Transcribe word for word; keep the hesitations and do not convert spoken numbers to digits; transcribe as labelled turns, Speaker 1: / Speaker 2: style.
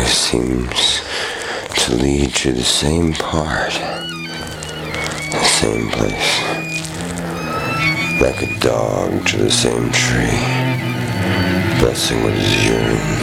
Speaker 1: seems to lead to the same part, the same place, like a dog to the same tree, blessing what is urine.